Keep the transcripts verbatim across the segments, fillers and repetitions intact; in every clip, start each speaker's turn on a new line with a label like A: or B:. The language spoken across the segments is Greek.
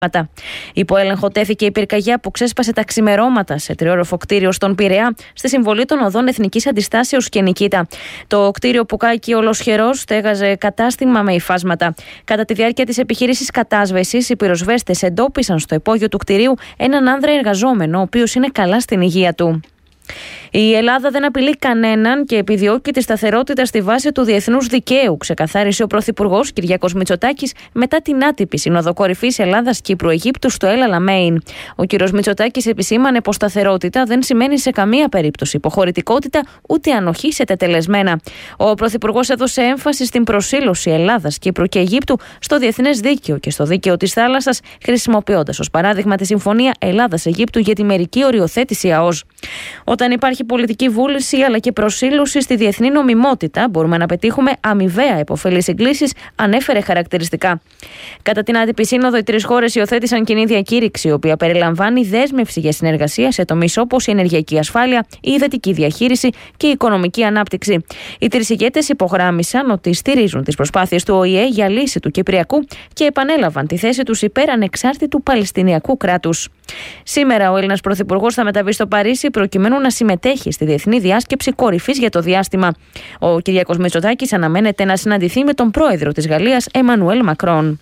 A: Υπό έλεγχο τέθηκε η πυρκαγιά που ξέσπασε τα ξημερώματα σε τριόροφο κτίριο στον Πειραιά, στη συμβολή των οδών Εθνικής Αντιστάσεως και Νικήτα. Το κτίριο που καήκε ολοσχερός στέγαζε κατάστημα με υφάσματα. Κατά τη διάρκεια της επιχείρησης κατάσβεσης, οι πυροσβέστες εντόπισαν στο υπόγειο του κτιρίου έναν άνδρα εργαζόμενο, ο οποίος είναι καλά στην υγεία του. Η Ελλάδα δεν απειλεί κανέναν και επιδιώκει τη σταθερότητα στη βάση του διεθνούς δικαίου, ξεκαθάρισε ο Πρωθυπουργός Κυριάκος Μητσοτάκης μετά την άτυπη Σύνοδο Κορυφής Ελλάδας-Κύπρου-Αιγύπτου στο El Alamein. Ο κ. Μητσοτάκης επισήμανε πως σταθερότητα δεν σημαίνει σε καμία περίπτωση υποχωρητικότητα ούτε ανοχή σε τετελεσμένα. Ο Πρωθυπουργός έδωσε έμφαση στην προσήλωση Ελλάδας, Κύπρου και Αιγύπτου στο διεθνές δίκαιο και στο δίκαιο της θάλασσας, χρησιμοποιώντας ως παράδειγμα τη Συμφωνία Ελλάδας-Αιγύπτου για τη μερική οριοθέτηση ΑΟΣ. Όταν υπάρχει πολιτική βούληση αλλά και προσήλωση στη διεθνή νομιμότητα, μπορούμε να πετύχουμε αμοιβαία επωφελείς συγκλήσεις, ανέφερε χαρακτηριστικά. Κατά την άτυπη σύνοδο, οι τρεις χώρες υιοθέτησαν κοινή διακήρυξη, η οποία περιλαμβάνει δέσμευση για συνεργασία σε τομείς όπως η ενεργειακή ασφάλεια, η υδατική διαχείριση και η οικονομική ανάπτυξη. Οι τρεις ηγέτες υπογράμμισαν ότι στηρίζουν τις προσπάθειες του Ο Η Ε για λύση του Κυπριακού και επανέλαβαν τη θέση τους υπέρ ανεξάρτητου Παλαιστινιακού κράτους. Σήμερα ο Έλληνας Πρωθυπουργός θα μεταβεί στο Παρίσι προκειμένου να συμμετέχει στη διεθνή διάσκεψη κορυφής για το διάστημα. Ο Κυριάκος Μητσοτάκης αναμένεται να συναντηθεί με τον πρόεδρο της Γαλλίας, Εμμανουέλ Μακρόν.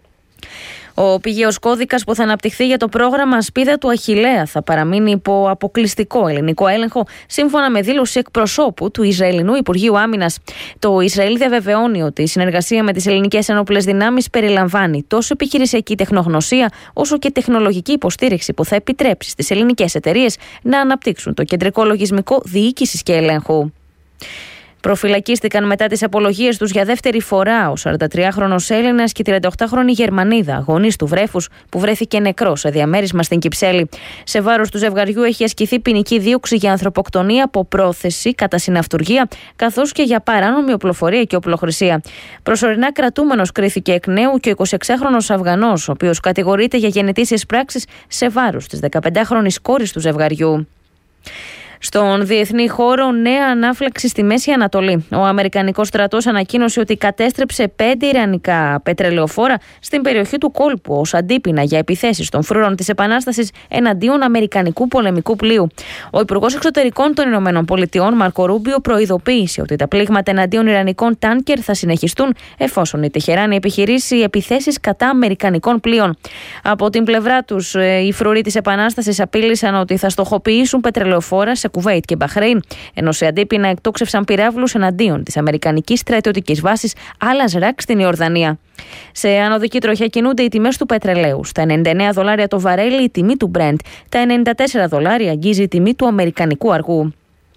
A: Ο πηγαίος κώδικας που θα αναπτυχθεί για το πρόγραμμα Ασπίδα του Αχιλλέα θα παραμείνει υπό αποκλειστικό ελληνικό έλεγχο, σύμφωνα με δήλωση εκπροσώπου του Ισραηλινού Υπουργείου Άμυνας. Το Ισραήλ διαβεβαιώνει ότι η συνεργασία με τις ελληνικές ενόπλες δυνάμεις περιλαμβάνει τόσο επιχειρησιακή τεχνογνωσία, όσο και τεχνολογική υποστήριξη που θα επιτρέψει στις ελληνικές εταιρείες να αναπτύξουν το κεντρικό λογισμικό διοίκησης και ελέγχου. Προφυλακίστηκαν μετά τις απολογίες τους για δεύτερη φορά ο σαραντατριάχρονος Έλληνας και η τριανταοκτάχρονη Γερμανίδα, γονείς του βρέφους, που βρέθηκε νεκρός σε διαμέρισμα στην Κυψέλη. Σε βάρος του ζευγαριού έχει ασκηθεί ποινική δίωξη για ανθρωποκτονία από πρόθεση κατά συναυτουργία, καθώς και για παράνομη οπλοφορία και οπλοχρησία. Προσωρινά κρατούμενος κρίθηκε εκ νέου και ο εικοσιεξάχρονος Αφγανός, ο οποίος κατηγορείται για γενετήσιες πράξεις σε βάρος της δεκαπεντάχρονης κόρης του ζευγαριού. Στον διεθνή χώρο, νέα ανάφλεξη στη Μέση Ανατολή. Ο Αμερικανικός στρατός ανακοίνωσε ότι κατέστρεψε πέντε ιρανικά πετρελαιοφόρα στην περιοχή του κόλπου ως αντίπεινα για επιθέσεις των φρούρων της Επανάστασης εναντίον αμερικανικού πολεμικού πλοίου. Ο Υπουργός Εξωτερικών των Ηνωμένων Πολιτειών, Μάρκο Ρούμπιο, προειδοποίησε ότι τα πλήγματα εναντίον ιρανικών τάνκερ θα συνεχιστούν εφόσον η Τεχεράνη επιχειρήσει επιθέσεις κατά αμερικανικών πλοίων. Από την πλευρά τους, οι φρουροί της Επανάστασης απείλησαν ότι θα στοχοποιήσουν πετρελαιοφόρα σε Κουβέιτ και Μπαχρέιν, ενώ σε αντίπεινα εκτόξευσαν πυράβλους εναντίον της αμερικανικής στρατιωτικής βάσης Al-Azraq στην Ιορδανία. Σε ανωδική τροχιά κινούνται οι τιμές του πετρελαίου. Στα ενενήντα εννέα δολάρια το βαρέλι η τιμή του Brent, τα ενενήντα τέσσερα δολάρια αγγίζει η τιμή του αμερικανικού αργού.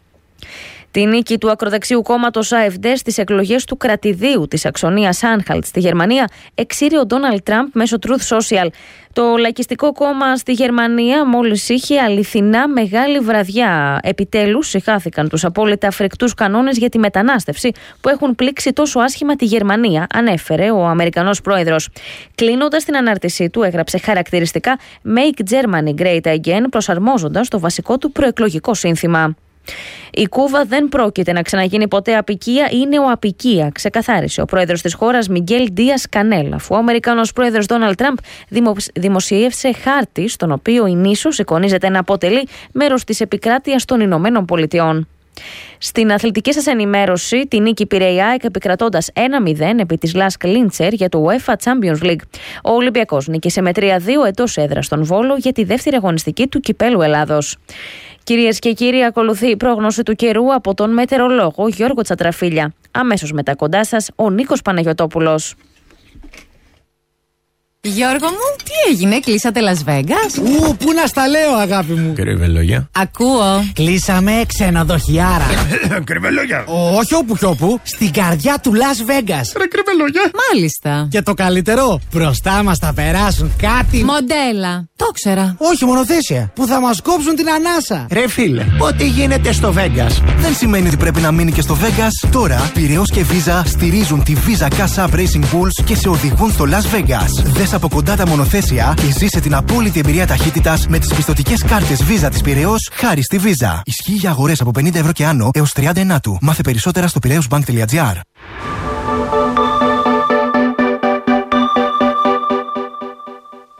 A: Τη νίκη του ακροδεξιού κόμματος AfD στις εκλογές του κρατηδίου της Αξονίας Άνχαλτ στη Γερμανία εξήρε ο Ντόναλντ Τραμπ μέσω Truth Social. Το λαϊκιστικό κόμμα στη Γερμανία μόλις είχε αληθινά μεγάλη βραδιά. Επιτέλους συχάθηκαν τους απόλυτα φρικτούς κανόνες για τη μετανάστευση που έχουν πλήξει τόσο άσχημα τη Γερμανία, ανέφερε ο Αμερικανός πρόεδρος. Κλείνοντας την ανάρτησή του, έγραψε χαρακτηριστικά Make Germany Great Again, προσαρμόζοντας το βασικό του προεκλογικό σύνθημα. Η Κούβα δεν πρόκειται να ξαναγίνει ποτέ απικία ή νεοαπικία, ξεκαθάρισε ο πρόεδρος της χώρας Μιγγέλ Ντίας Κανέλ, αφού ο Αμερικανός πρόεδρος Ντόναλντ Τραμπ δημοσίευσε χάρτη στον οποίο η νήσος εικονίζεται να αποτελεί μέρος της επικράτειας των Ηνωμένων Πολιτειών. Στην αθλητική σας ενημέρωση, τη νίκη πήρε η ΑΕΚ επικρατώντας ένα μηδέν επί της Λάσκ Λίντσερ για το UEFA Champions League. Ο Ολυμπιακός νίκησε με τρία δύο εντός έδρας στον Βόλο για τη δεύτερη αγωνιστική του Κυπέλλου Ελλάδος. Κυρίες και κύριοι, ακολουθεί η πρόγνωση του καιρού από τον μετεωρολόγο Γιώργο Τσατραφίλια. Αμέσως μετά κοντά σας, ο Νίκος Παναγιωτόπουλος.
B: Γιώργο μου, τι έγινε, κλείσατε Las Vegas?
C: Ου, πού να στα λέω, αγάπη μου.
D: Κρυβελόγια.
B: Ακούω.
C: Κλείσαμε ξενοδοχιάρα.
D: Κρυβελόγια.
C: Όχι όπου κι όπου, στην καρδιά του Las Vegas.
D: Ρε κρυβελόγια.
B: Μάλιστα.
C: Και το καλύτερο, μπροστά μας θα περάσουν κάτι.
B: Μοντέλα. Το ξέρα.
C: Όχι, μονοθέσια. Που θα μας κόψουν την ανάσα.
E: Ρε φίλε, ό,τι γίνεται στο Vegas δεν σημαίνει ότι πρέπει να μείνει και στο Vegas. Τώρα, Πειραιώς και Visa στηρίζουν τη Visa Cash App Racing Bulls και σε οδηγούν στο Las Vegas. Δες από κοντά τα μονοθέσια και ζήσε την απόλυτη εμπειρία ταχύτητας με τις πιστωτικές κάρτες Visa της Πειραιώς χάρη στη Visa. Ισχύει για αγορές από πενήντα ευρώ και άνω έως τριάντα ενάτου. Μάθε περισσότερα στο πειραιώσμπανκ τελεία τζι άρ.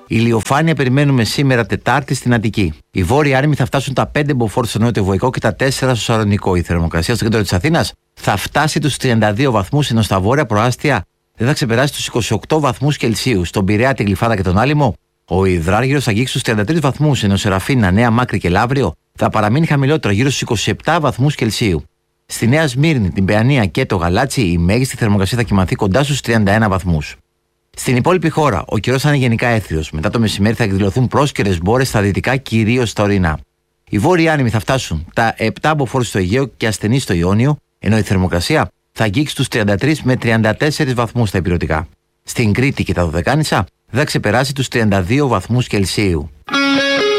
F: Ηλιοφάνεια περιμένουμε σήμερα Τετάρτη στην Αττική. Οι βόρειοι άρημοι θα φτάσουν τα πέντε μποφόρ στο νότιο-βορρικό και τα τέσσερα στο Σαλονικό. Η θερμοκρασία στο κέντρο της Αθήνας θα φτάσει τους τριάντα δύο βαθμούς, ενώ στα βόρεια προάστια δεν θα ξεπεράσει τους είκοσι οκτώ βαθμούς Κελσίου. Στον Πειραιά, τη Γλυφάδα και τον Άλυμο, ο υδράργυρος θα αγγίξει τους τριάντα τρεις βαθμούς, ενώ σε Ραφίνα, Νέα Μάκρη και Λαύριο θα παραμείνει χαμηλότερο, γύρω στους είκοσι επτά βαθμούς Κελσίου. Στη Νέα Σμύρνη, την Παιανία και το Γαλάτσι, η μέγιστη θερμοκρασία θα κυμανθεί κοντά στους τριάντα ένα βαθμούς. Στην υπόλοιπη χώρα, ο καιρός θα είναι γενικά έθριος. Μετά το μεσημέρι θα εκδηλωθούν πρόσκαιρες μπόρες στα δυτικά, κυρίως στα ορεινά. Οι βόρειοι άνεμοι θα φτάσουν τα επτά μποφόρ στο Αιγαίο και ασθενείς στο Ιόνιο, ενώ η θερμοκρασία θα αγγίξει τους τριάντα τρεις με τριάντα τέσσερις βαθμούς στα ηπειρωτικά. Στην Κρήτη και τα Δωδεκάνησα θα ξεπεράσει τους τριάντα δύο βαθμούς Κελσίου.